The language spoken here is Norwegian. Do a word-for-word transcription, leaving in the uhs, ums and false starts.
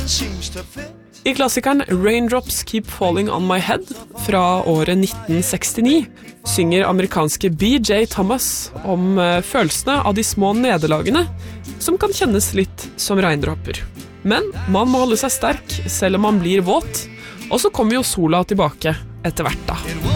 I klassikeren Raindrops Keep Falling on My Head fra året nitten sekstini synger amerikanske B J Thomas om uh, følelsene av de små nederlagene som kan kjennes litt som regndråper. Men man må holde seg sterk selv om man blir våt, og så kommer jo sola tilbake etter hvert da.